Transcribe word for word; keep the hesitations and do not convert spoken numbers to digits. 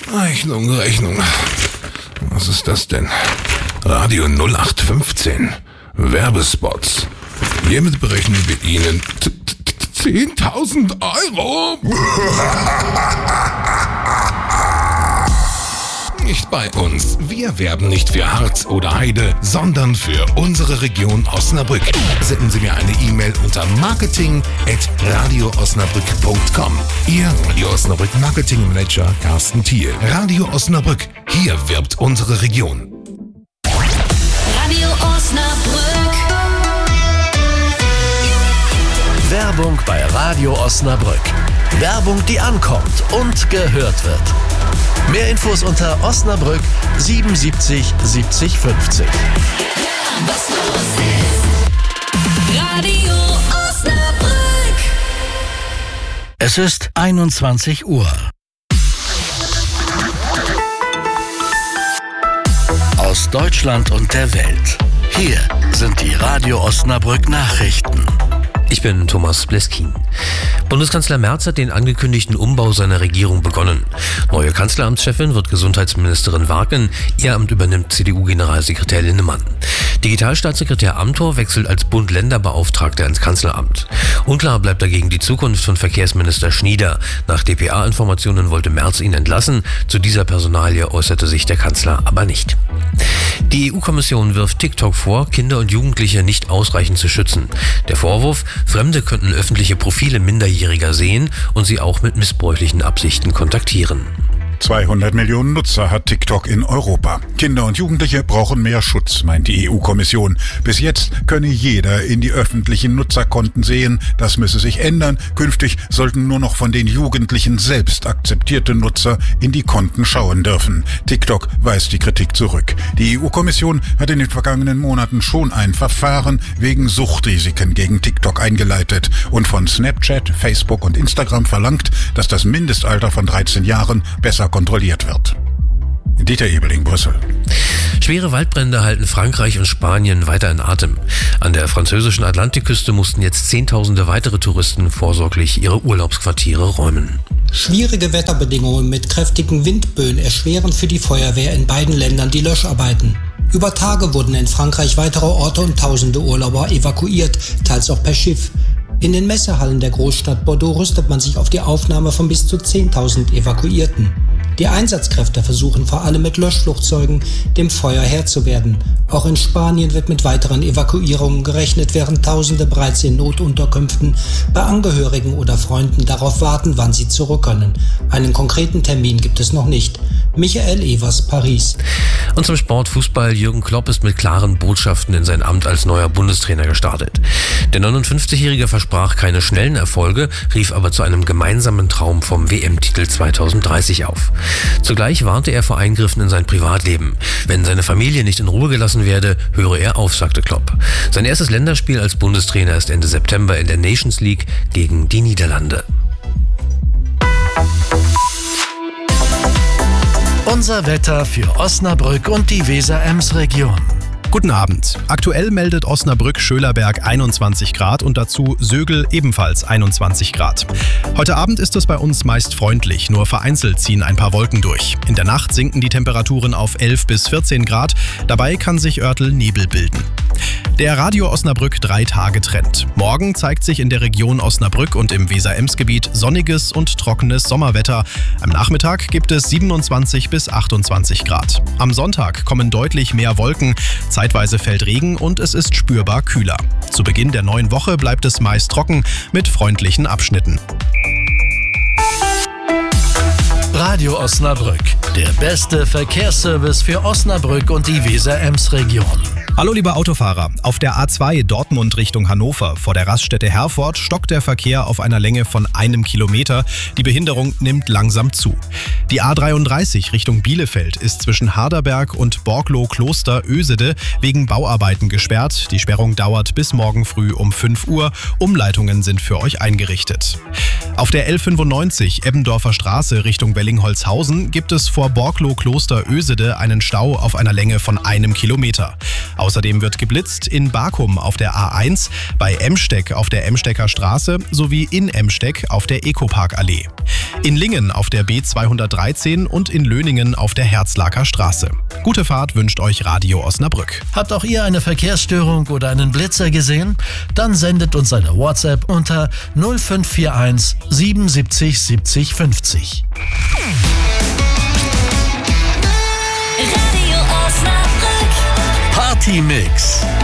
Rechnung, Rechnung. Was ist das denn? Radio null acht fünfzehn. Werbespots. Hiermit berechnen wir Ihnen zehntausend Euro. Nicht bei uns. Wir werben nicht für Harz oder Heide, sondern für unsere Region Osnabrück. Senden Sie mir eine E-Mail unter marketing at radio osnabrück punkt com. Ihr Radio Osnabrück Marketing Manager Carsten Thiel. Radio Osnabrück. Hier wirbt unsere Region. Radio Osnabrück. Werbung bei Radio Osnabrück. Werbung, die ankommt und gehört wird. Mehr Infos unter Osnabrück siebenundsiebzig siebzig fünfzig. Was los ist. Radio Osnabrück. Es ist einundzwanzig Uhr. Aus Deutschland und der Welt. Hier sind die Radio Osnabrück Nachrichten. Ich bin Thomas Bleskin. Bundeskanzler Merz hat den angekündigten Umbau seiner Regierung begonnen. Neue Kanzleramtschefin wird Gesundheitsministerin Warken. Ihr Amt übernimmt C D U-Generalsekretär Linnemann. Digitalstaatssekretär Amthor wechselt als Bund-Länder-Beauftragter ins Kanzleramt. Unklar bleibt dagegen die Zukunft von Verkehrsminister Schnieder. Nach D P A-Informationen wollte Merz ihn entlassen. Zu dieser Personalie äußerte sich der Kanzler aber nicht. Die E U-Kommission wirft TikTok vor, Kinder und Jugendliche nicht ausreichend zu schützen. Der Vorwurf: Fremde könnten öffentliche Profile Minderjähriger sehen und sie auch mit missbräuchlichen Absichten kontaktieren. zweihundert Millionen Nutzer hat TikTok in Europa. Kinder und Jugendliche brauchen mehr Schutz, meint die E U-Kommission. Bis jetzt könne jeder in die öffentlichen Nutzerkonten sehen. Das müsse sich ändern. Künftig sollten nur noch von den Jugendlichen selbst akzeptierte Nutzer in die Konten schauen dürfen. TikTok weist die Kritik zurück. Die E U-Kommission hat in den vergangenen Monaten schon ein Verfahren wegen Suchtrisiken gegen TikTok eingeleitet und von Snapchat, Facebook und Instagram verlangt, dass das Mindestalter von dreizehn Jahren besser kontrolliert wird. Dieter Ebeling, Brüssel. Schwere Waldbrände halten Frankreich und Spanien weiter in Atem. An der französischen Atlantikküste mussten jetzt Zehntausende weitere Touristen vorsorglich ihre Urlaubsquartiere räumen. Schwierige Wetterbedingungen mit kräftigen Windböen erschweren für die Feuerwehr in beiden Ländern die Löscharbeiten. Über Tage wurden in Frankreich weitere Orte und tausende Urlauber evakuiert, teils auch per Schiff. In den Messehallen der Großstadt Bordeaux rüstet man sich auf die Aufnahme von bis zu zehntausend Evakuierten. Die Einsatzkräfte versuchen vor allem mit Löschflugzeugen dem Feuer Herr zu werden. Auch in Spanien wird mit weiteren Evakuierungen gerechnet, während Tausende bereits in Notunterkünften bei Angehörigen oder Freunden darauf warten, wann sie zurück können. Einen konkreten Termin gibt es noch nicht. Michael Evers, Paris. Und zum Sport Fußball. Jürgen Klopp ist mit klaren Botschaften in sein Amt als neuer Bundestrainer gestartet. Der neunundfünfzigjährige versprach keine schnellen Erfolge, rief aber zu einem gemeinsamen Traum vom W M-Titel zweitausenddreißig auf. Zugleich warnte er vor Eingriffen in sein Privatleben. Wenn seine Familie nicht in Ruhe gelassen werde, höre er auf, sagte Klopp. Sein erstes Länderspiel als Bundestrainer ist Ende September in der Nations League gegen die Niederlande. Unser Wetter für Osnabrück und die Weser-Ems-Region. Guten Abend. Aktuell meldet Osnabrück-Schölerberg einundzwanzig Grad und dazu Sögel ebenfalls einundzwanzig Grad. Heute Abend ist es bei uns meist freundlich, nur vereinzelt ziehen ein paar Wolken durch. In der Nacht sinken die Temperaturen auf elf bis vierzehn Grad, dabei kann sich Örtel Nebel bilden. Der Radio Osnabrück drei Tage Trend. Morgen zeigt sich in der Region Osnabrück und im Weser-Ems-Gebiet sonniges und trockenes Sommerwetter. Am Nachmittag gibt es siebenundzwanzig bis achtundzwanzig Grad. Am Sonntag kommen deutlich mehr Wolken, zeitweise fällt Regen und es ist spürbar kühler. Zu Beginn der neuen Woche bleibt es meist trocken mit freundlichen Abschnitten. Radio Osnabrück, der beste Verkehrsservice für Osnabrück und die Weser-Ems-Region. Hallo liebe Autofahrer, auf der A zwei Dortmund Richtung Hannover vor der Raststätte Herford stockt der Verkehr auf einer Länge von einem Kilometer. Die Behinderung nimmt langsam zu. Die A dreiunddreißig Richtung Bielefeld ist zwischen Harderberg und Borglow-Kloster-Ösede wegen Bauarbeiten gesperrt. Die Sperrung dauert bis morgen früh um fünf Uhr. Umleitungen sind für euch eingerichtet. Auf der L fünfundneunzig Ebbendorfer Straße Richtung Wellingholzhausen gibt es vor Borglow-Kloster-Ösede einen Stau auf einer Länge von einem Kilometer. Außerdem wird geblitzt in Bakum auf der A eins, bei Emsteck auf der Emstecker Straße sowie in Emsteck auf der Ecopark-Allee. In Lingen auf der B zweihundertdreißig dreizehn und in Löningen auf der Herzlaker Straße. Gute Fahrt wünscht euch Radio Osnabrück. Habt auch ihr eine Verkehrsstörung oder einen Blitzer gesehen? Dann sendet uns eine WhatsApp unter null fünf vier eins siebenundsiebzig siebzig fünfzig. Radio Osnabrück. Party Mix.